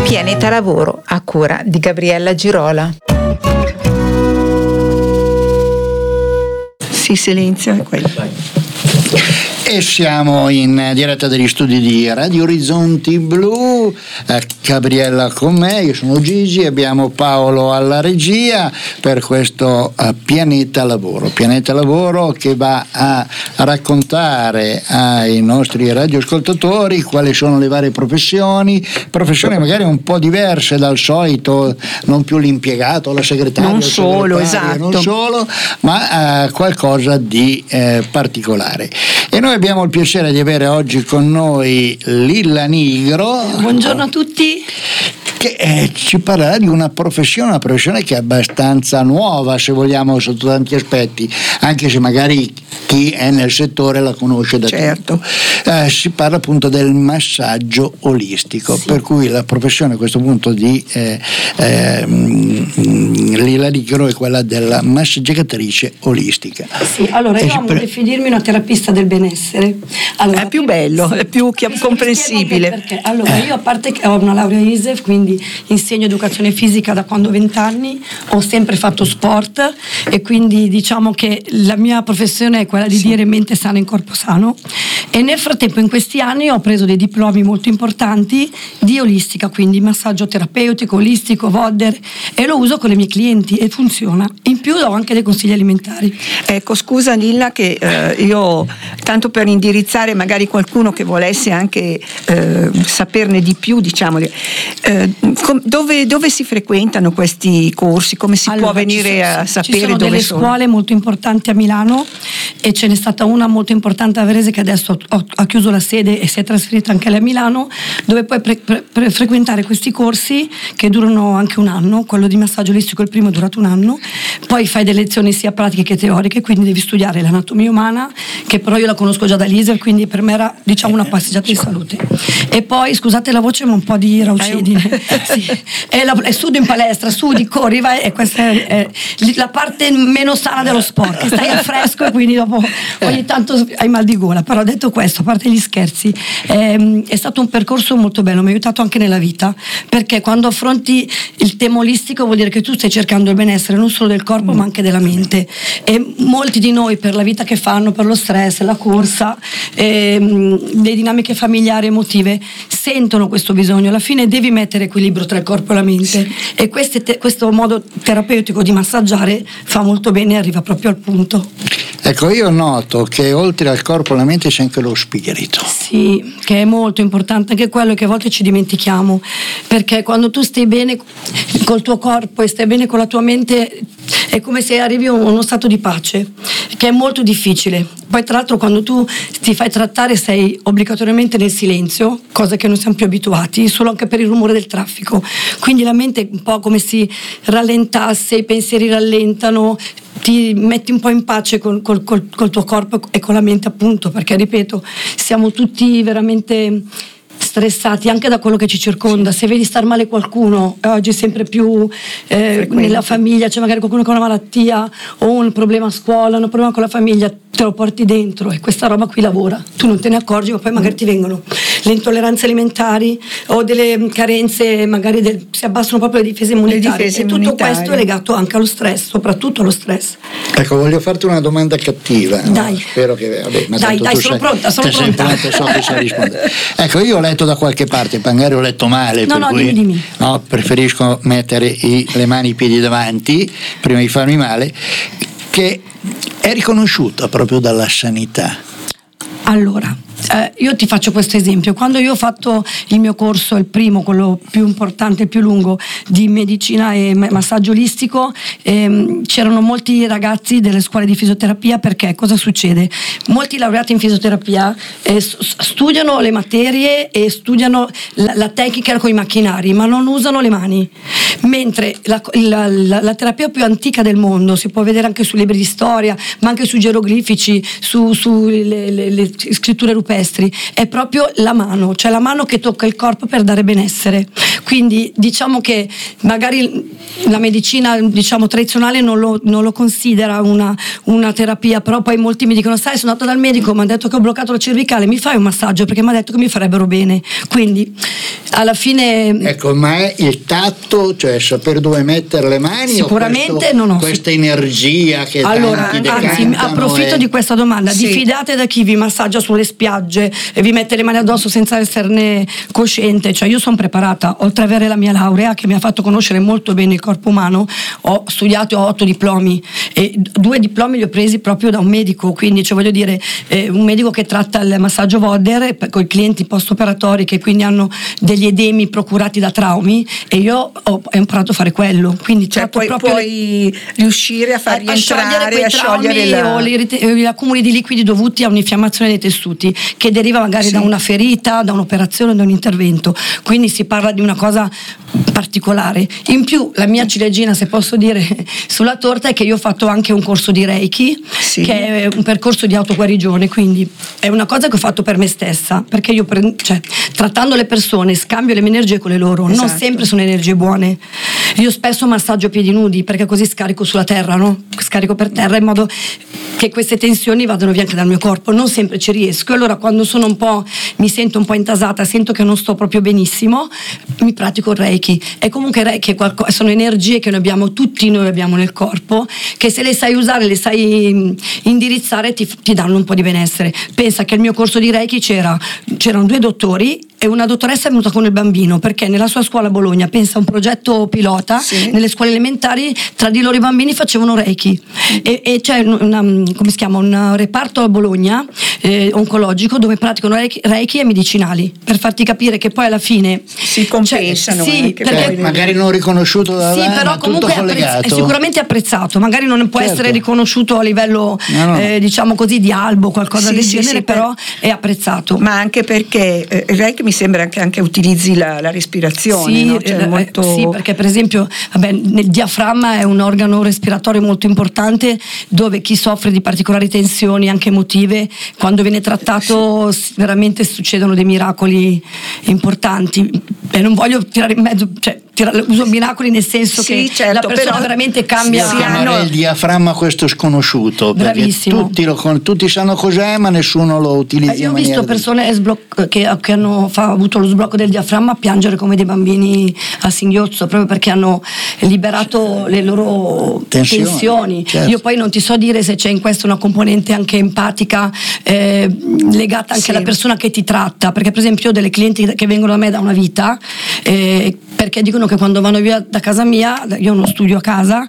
Pianeta Lavoro, a cura di Gabriella Girola. Sì, silenzio è quello. E siamo in diretta dagli studi di Radio Orizzonti Blu, Gabriella con me, io sono Gigi, abbiamo Paolo alla regia per questo Pianeta Lavoro che va a raccontare ai nostri radioascoltatori quali sono le varie professioni magari un po' diverse dal solito, non più l'impiegato, la segretaria, non solo, esatto, non solo, ma qualcosa di particolare. E noi abbiamo il piacere di avere oggi con noi Lilla Nigro. Buongiorno a tutti. Che ci parlerà di una professione che è abbastanza nuova, se vogliamo, sotto tanti aspetti, anche se magari chi è nel settore la conosce da tempo. Si parla appunto del massaggio olistico, sì. Per cui la professione a questo punto di Lilla Nigro è quella della massaggiatrice olistica. Sì, allora io amo definirmi una terapista del benessere. Allora, è più bello, è più comprensibile. Perché allora io, a parte che ho una laurea ISEF, quindi insegno educazione fisica da quando ho 20 anni, ho sempre fatto sport e quindi diciamo che la mia professione è quella di dire mente sana in corpo sano, e nel frattempo in questi anni ho preso dei diplomi molto importanti di olistica, quindi massaggio terapeutico, olistico, Vodder, e lo uso con i miei clienti e funziona. In più do anche dei consigli alimentari. Ecco, scusa Lilla che io, tanto per indirizzare magari qualcuno che volesse anche saperne di più, diciamoli, dove si frequentano questi corsi? Come si può venire a sapere dove sono? Ci sono delle scuole molto importanti a Milano e ce n'è stata una molto importante a Varese che adesso ha chiuso la sede e si è trasferita anche lei a Milano, dove puoi frequentare questi corsi che durano anche un anno. Quello di massaggio olistico, il primo, è durato un anno, poi fai delle lezioni sia pratiche che teoriche, quindi devi studiare l'anatomia umana, che però io la conosco già da Liser, quindi per me era, diciamo, una passeggiata di salute. E poi, scusate la voce, ma un po' di raucedine. Sì. E studi in palestra, studi, corri, vai, e questa è la parte meno sana dello sport, che stai al fresco e quindi dopo ogni tanto hai mal di gola. Però detto questo, a parte gli scherzi, è stato un percorso molto bello, mi ha aiutato anche nella vita, perché quando affronti il tema olistico vuol dire che tu stai cercando il benessere non solo del corpo ma anche della mente, e molti di noi, per la vita che fanno, per lo stress, la corsa, le dinamiche familiari, emotive, sentono questo bisogno. Alla fine devi mettere equilibrio tra il corpo e la mente, sì. E questo modo terapeutico di massaggiare fa molto bene e arriva proprio al punto. Ecco, io noto che oltre al corpo e alla mente c'è anche lo spirito. Sì, che è molto importante anche quello, che a volte ci dimentichiamo, perché quando tu stai bene col tuo corpo e stai bene con la tua mente è come se arrivi a uno stato di pace, che è molto difficile. Poi tra l'altro quando tu ti fai trattare sei obbligatoriamente nel silenzio, cosa che non siamo più abituati, solo anche per il rumore del traffico, quindi la mente è un po' come se rallentasse, i pensieri rallentano, ti metti un po' in pace col tuo corpo e con la mente, appunto, perché ripeto, siamo tutti veramente stressati anche da quello che ci circonda. Se vedi star male qualcuno, oggi sempre più nella famiglia c'è magari qualcuno con una malattia o un problema a scuola, un problema con la famiglia, te lo porti dentro e questa roba qui lavora, tu non te ne accorgi, ma poi magari ti vengono le intolleranze alimentari o delle carenze, magari si abbassano proprio le difese immunitarie, e tutto questo è legato anche allo stress, soprattutto allo stress. Ecco, voglio farti una domanda cattiva. Dai. No? Spero che dai, sono pronta. So che sai rispondere. Ecco, io ho letto da qualche parte, magari ho letto male, dimmi. No, preferisco mettere le mani e i piedi davanti prima di farmi male, che è riconosciuta proprio dalla sanità. Allora, io ti faccio questo esempio. Quando io ho fatto il mio corso, il primo, quello più importante, il più lungo, di medicina e massaggio olistico, c'erano molti ragazzi delle scuole di fisioterapia, perché cosa succede? Molti laureati in fisioterapia studiano le materie e studiano la tecnica con i macchinari, ma non usano le mani, mentre la terapia più antica del mondo, si può vedere anche sui libri di storia, ma anche sui geroglifici, sulle scritture rupestri, è proprio la mano, cioè la mano che tocca il corpo per dare benessere. Quindi diciamo che magari la medicina, diciamo, tradizionale non lo considera una terapia, però poi molti mi dicono: sai, sono andata dal medico, mi ha detto che ho bloccato la cervicale, mi fai un massaggio perché mi ha detto che mi farebbero bene. Quindi alla fine ecco, ma è il tatto, cioè sapere dove mettere le mani, sicuramente questa energia che allora, tanti anzi, approfitto di questa domanda. Sì. Diffidate da chi vi massaggia sulle spiagge e vi mette le mani addosso senza esserne cosciente. Cioè, io sono preparata, oltre ad avere la mia laurea che mi ha fatto conoscere molto bene il corpo umano, ho studiato, ho 8 diplomi e 2 diplomi li ho presi proprio da un medico, quindi cioè, voglio dire, un medico che tratta il massaggio Vodder con i clienti post-operatori che quindi hanno degli edemi procurati da traumi, e io ho imparato a fare quello, quindi cioè puoi riuscire a far rientrare, a sciogliere o gli accumuli di liquidi dovuti a un'infiammazione dei tessuti che deriva magari da una ferita, da un'operazione, da un intervento, quindi si parla di una cosa particolare. In più la mia ciliegina, se posso dire, sulla torta è che io ho fatto anche un corso di Reiki, che è un percorso di autoguarigione, quindi è una cosa che ho fatto per me stessa, perché io trattando le persone scambio le mie energie con le loro, non sempre sono energie buone. Io spesso massaggio a piedi nudi perché così scarico sulla terra, no? Scarico per terra in modo che queste tensioni vadano via anche dal mio corpo, non sempre ci riesco, allora quando sono mi sento un po' intasata, sento che non sto proprio benissimo, mi pratico il Reiki. E comunque il Reiki sono energie che tutti noi abbiamo nel corpo, che se le sai usare, le sai indirizzare, ti danno un po' di benessere. Pensa che al mio corso di Reiki c'erano 2 dottori e una dottoressa è venuta con il bambino perché nella sua scuola a Bologna, pensa a un progetto pilota, nelle scuole elementari tra di loro i bambini facevano Reiki e c'è un reparto a Bologna oncologico dove praticano Reiki e medicinali, per farti capire che poi alla fine si compensano, perché magari non riconosciuto da però comunque è sicuramente apprezzato, magari non può essere riconosciuto a livello diciamo così di albo, qualcosa del genere, però è apprezzato. Ma anche perché il Reiki mi sembra che anche utilizzi la respirazione, no? Sì, perché per esempio nel diaframma è un organo respiratorio molto importante dove chi soffre di particolari tensioni anche emotive, quando viene trattato veramente succedono dei miracoli importanti, e non voglio tirare in mezzo, uso miracoli nel senso che la persona veramente cambia. Il diaframma, questo sconosciuto, bravissimo, perché tutti sanno cos'è ma nessuno lo utilizza. Io ho visto persone che hanno avuto lo sblocco del diaframma piangere come dei bambini a singhiozzo, proprio perché hanno liberato le loro tensioni. Io poi non ti so dire se c'è in questo una componente anche empatica legata anche alla persona che ti tratta, perché per esempio io ho delle clienti che vengono da me da una vita perché dicono che quando vanno via da casa mia, io ho uno studio a casa,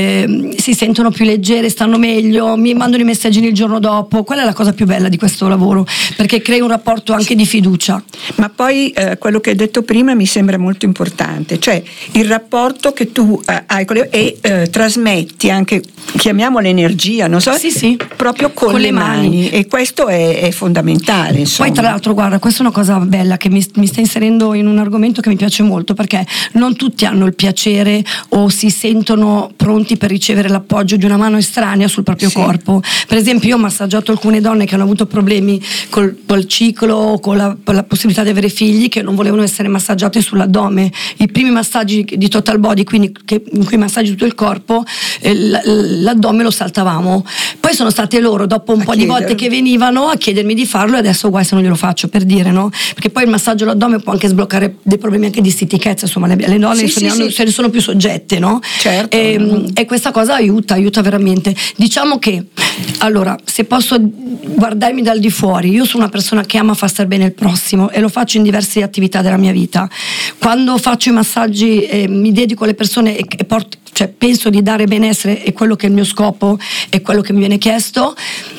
si sentono più leggere, stanno meglio, mi mandano i messaggini il giorno dopo. Quella è la cosa più bella di questo lavoro, perché crei un rapporto anche di fiducia. Ma poi quello che hai detto prima mi sembra molto importante, cioè il rapporto che tu hai e trasmetti anche, chiamiamola energia, non so, proprio con le mani, e questo è fondamentale, insomma. Poi tra l'altro guarda, questa è una cosa bella che mi sta inserendo in un argomento che mi piace molto, perché non tutti hanno il piacere o si sentono pronti per ricevere l'appoggio di una mano estranea sul proprio corpo. Per esempio io ho massaggiato alcune donne che hanno avuto problemi col ciclo, con la possibilità di avere figli, che non volevano essere massaggiate sull'addome. I primi massaggi di total body, quindi in cui massaggi tutto il corpo, l'addome lo saltavamo. Poi sono state loro dopo un po' di volte che venivano a chiedermi di farlo, e adesso guai se non glielo faccio, per dire, no? Perché poi il massaggio all'addome può anche sbloccare dei problemi anche di stitichezza, insomma le donne se ne sono più soggette, no? Certo. E questa cosa aiuta veramente. Diciamo che, allora, se posso guardarmi dal di fuori, io sono una persona che ama far stare bene il prossimo e lo faccio in diverse attività della mia vita. Quando faccio i massaggi mi dedico alle persone e penso di dare benessere, è quello che è il mio scopo, è quello che mi viene chiesto.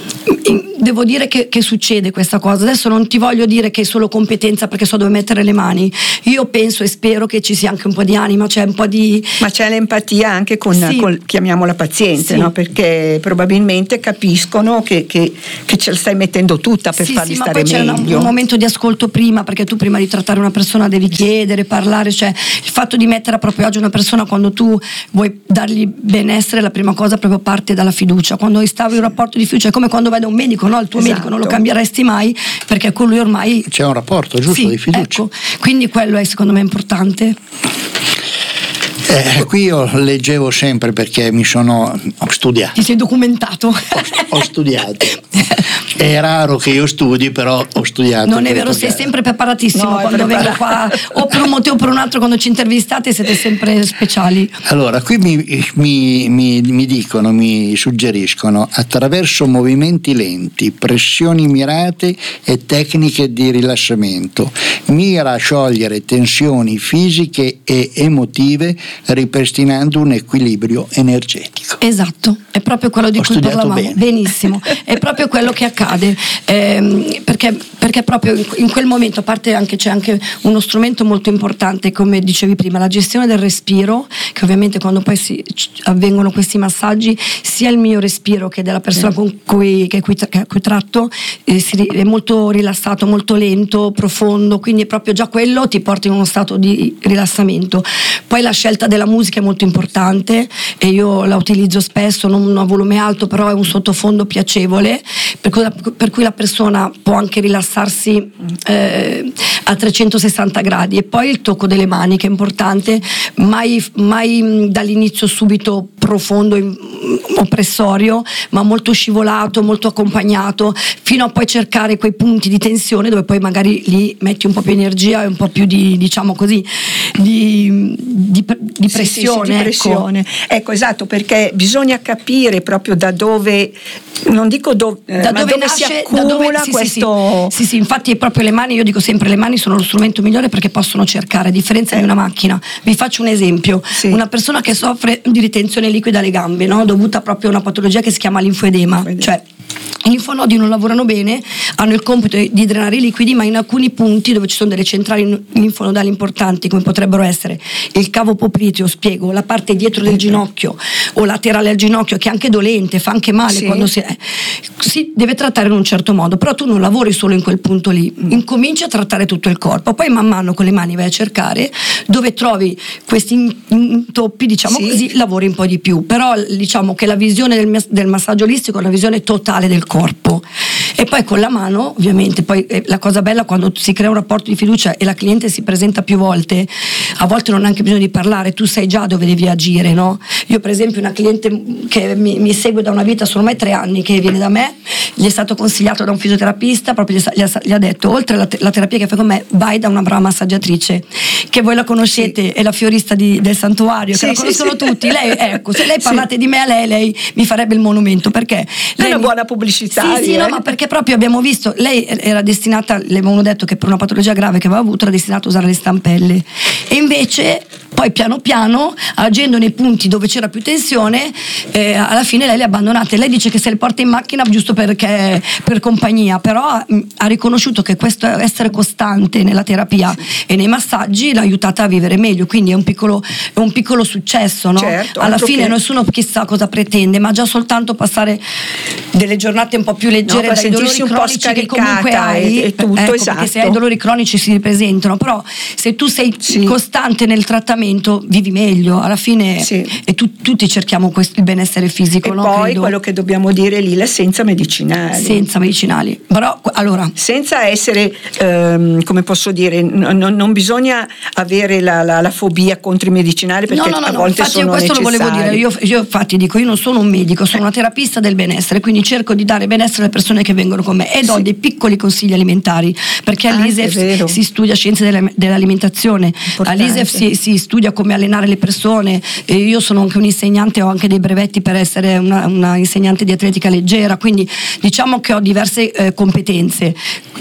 Devo dire che succede questa cosa. Adesso non ti voglio dire che è solo competenza perché so dove mettere le mani. Io penso e spero che ci sia anche un po' di anima, ma c'è l'empatia anche con chiamiamola paziente, no? Perché probabilmente capiscono che ce la stai mettendo tutta per farli stare meglio. Ma poi c'è un momento di ascolto prima, perché tu prima di trattare una persona devi chiedere, parlare, il fatto di mettere a proprio agio una persona quando tu vuoi dargli benessere, la prima cosa proprio parte dalla fiducia. Quando instauri un rapporto di fiducia è come quando vai da un medico, no? Il tuo medico non lo cambieresti mai, perché con lui ormai c'è un rapporto giusto di fiducia. Ecco. Quindi quello è secondo me importante. Qui io leggevo sempre perché ho studiato. Ti sei documentato? Ho studiato. È raro che io studi, però ho studiato. Non è vero, sei sempre preparatissimo quando vengo qua, o per un motivo o per un altro, quando ci intervistate siete sempre speciali. Allora, qui mi dicono, mi suggeriscono, attraverso movimenti lenti, pressioni mirate e tecniche di rilassamento, mira a sciogliere tensioni fisiche e emotive, ripristinando un equilibrio energetico. Esatto, è proprio quello di cui parlavamo. Benissimo, è proprio quello che accade, perché proprio in quel momento, a parte c'è anche uno strumento molto importante, come dicevi prima, la gestione del respiro, che ovviamente quando poi avvengono questi massaggi, sia il mio respiro che della persona con cui tratto è molto rilassato, molto lento, profondo, quindi è proprio già quello ti porta in uno stato di rilassamento. Poi la scelta della musica è molto importante e io la utilizzo spesso, non a volume alto, però è un sottofondo piacevole, per cui la persona può anche rilassarsi a 360 gradi. E poi il tocco delle mani, che è importante, mai dall'inizio subito profondo, oppressorio, ma molto scivolato, molto accompagnato, fino a poi cercare quei punti di tensione dove poi magari lì metti un po' più energia e un po' più di, diciamo così, di pressione. Sì, di pressione. Ecco, esatto, perché bisogna capire proprio da dove, non dico da dove nasce, si accumula questo. Sì, infatti proprio le mani, io dico sempre, le mani sono lo strumento migliore perché possono cercare, a differenza di una macchina. Vi faccio un esempio: una persona che soffre di ritenzione liquida alle gambe, no? Dovuta proprio a una patologia che si chiama linfoedema, cioè i linfonodi non lavorano bene, hanno il compito di drenare i liquidi, ma in alcuni punti dove ci sono delle centrali linfonodali importanti, come potrebbero essere il cavo popliteo, spiego, la parte dietro del ginocchio o laterale al ginocchio, che è anche dolente, fa anche male quando si deve trattare in un certo modo, però tu non lavori solo in quel punto lì, incominci a trattare tutto il corpo, poi man mano con le mani vai a cercare dove trovi questi intoppi, diciamo così, lavori un po' di più, però diciamo che la visione del massaggio olistico è una visione totale del corpo. E poi con la mano, ovviamente, poi la cosa bella quando si crea un rapporto di fiducia e la cliente si presenta più volte, a volte non ha neanche bisogno di parlare, tu sai già dove devi agire, no? Io per esempio una cliente che mi segue da una vita, sono ormai 3 anni che viene da me, gli è stato consigliato da un fisioterapista, proprio gli ha detto, oltre la terapia che fai con me, vai da una brava massaggiatrice, che voi la conoscete, è la fiorista del santuario, che la conoscono tutti. Lei, ecco, se lei parlate di me a lei mi farebbe il monumento, perché è una buona pubblicità. Sì, no, ma perché proprio abbiamo visto, lei era destinata, le avevano detto che per una patologia grave che aveva avuto era destinata a usare le stampelle, e invece poi piano piano, agendo nei punti dove c'era più tensione, alla fine lei le ha abbandonate. Lei dice che se le porta in macchina giusto perché per compagnia, però ha riconosciuto che questo essere costante nella terapia e nei massaggi l'ha aiutata a vivere meglio, quindi è un piccolo successo, no? Certo, alla fine nessuno chissà cosa pretende, ma già soltanto passare delle giornate un po' più leggere dai dolori cronici che comunque hai, e tutto, ecco, esatto. perché se hai dolori cronici si ripresentano, però se tu sei costante nel trattamento vivi meglio alla fine, e tutti cerchiamo il benessere fisico, e no? poi Credo. Quello che dobbiamo dire lì, senza medicinali, però allora senza essere come posso dire, non bisogna avere la fobia contro i medicinali, perché a volte infatti sono questo necessari. lo volevo dire, io infatti dico, io non sono un medico, sono una terapista del benessere, quindi cerco di dare benessere alle persone che vengono con me e do dei piccoli consigli alimentari, perché all'ISEF si studia scienze dell'alimentazione, all'ISEF si studia come allenare le persone, e io sono anche un insegnante, ho anche dei brevetti per essere una insegnante di atletica leggera, quindi diciamo che ho diverse competenze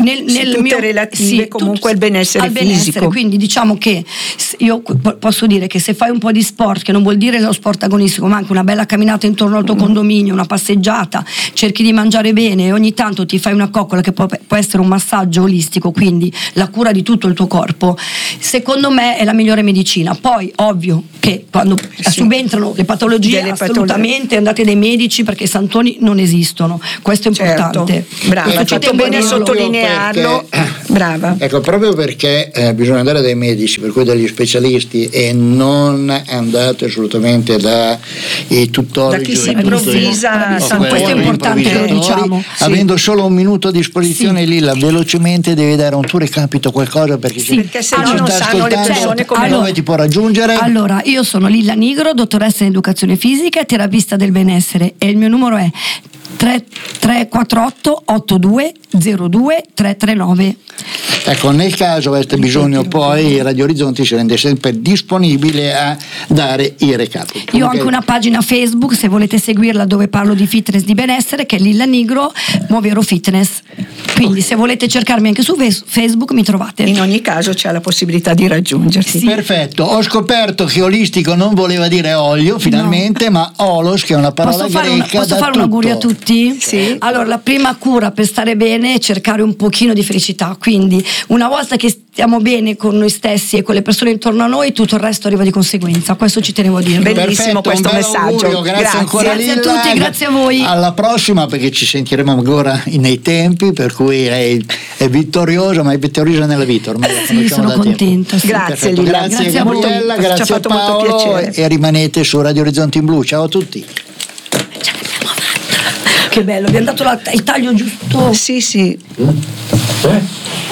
tutte relative comunque al benessere fisico. Quindi diciamo che io posso dire che se fai un po' di sport, che non vuol dire lo sport agonistico, ma anche una bella camminata intorno al tuo condominio, una passeggiata, cerchi di mangiare bene e ogni tanto ti fai una coccola, che può essere un massaggio olistico, quindi la cura di tutto il tuo corpo, secondo me è la migliore medicina. Poi ovvio che quando subentrano le patologie, assolutamente andate dai medici, perché i santoni non esistono, questo è importante. Brava, hai fatto bene a sottolinearlo. Brava. Ecco, proprio perché bisogna andare dai medici, per cui dagli specialisti, specialisti e non andate assolutamente da i tuttologi, da chi si improvvisa. Questo è importante che lo diciamo. Avendo solo un minuto a disposizione, Lilla, velocemente devi dare un tuo recapito, qualcosa, perché se no non sanno le persone come dove ti può raggiungere. Allora, io sono Lilla Nigro, dottoressa in educazione fisica e terapista del benessere, e il mio numero è 348 82 02 339. Ecco, nel caso aveste bisogno, poi Radio Orizzonti si rende sempre disponibile a dare i recapiti. Io ho anche una pagina Facebook, se volete seguirla, dove parlo di fitness, di benessere, che è Lilla Nigro Movero Fitness. Quindi se volete cercarmi anche su Facebook mi trovate. In ogni caso c'è la possibilità di raggiungersi. Sì. Perfetto, ho scoperto che olistico non voleva dire olio finalmente, ma olos, che è una parola greca. Posso fare un augurio a tutti? Sì. Allora, la prima cura per stare bene è cercare un pochino di felicità, quindi una volta che stiamo bene con noi stessi e con le persone intorno a noi, tutto il resto arriva di conseguenza. Questo ci tenevo a dirlo. Bellissimo. Perfetto, questo messaggio. Augurio, grazie ancora, grazie Lilla. a tutti, grazie a voi. Alla prossima, perché ci sentiremo ancora nei tempi, per cui è vittoriosa, ma è vittoriosa nella vita ormai. Sì, sono contenta. Sì. Grazie Lilla, grazie Gabriella, grazie a Paolo, e rimanete su Radio Orizzonti in Blu. Ciao a tutti. Che bello, abbiamo dato il taglio giusto. Sì.